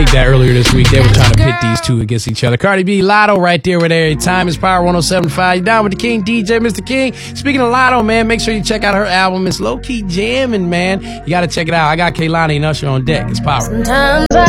that earlier this week. They were trying to pit these two against each other. Cardi B, Lotto right there with every time. It's Power 107.5. You down with the King DJ, Mr. King. Speaking of Lotto, man, make sure you check out her album. It's low-key jamming, man. You got to check it out. I got Kehlani and Usher on deck. It's Power. Sometimes